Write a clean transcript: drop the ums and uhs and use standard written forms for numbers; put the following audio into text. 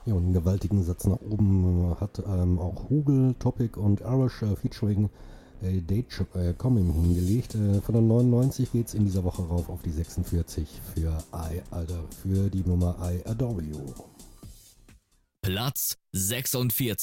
Ja, und einen gewaltigen Satz nach oben hat auch Hugel, Topic und Arash featuring Dage Common hingelegt. Von der 99 geht es in dieser Woche rauf auf die 46 für die Nummer I Adore You. Platz 46.